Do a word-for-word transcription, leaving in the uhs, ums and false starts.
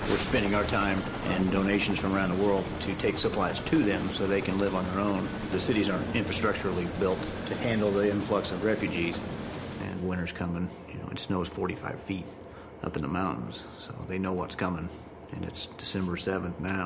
we're spending our time and donations from around the world to take supplies to them so they can live on their own. The cities aren't infrastructurally built to handle the influx of refugees, and winter's coming. You know, it snows forty-five feet up in the mountains, so they know what's coming, and it's December seventh now.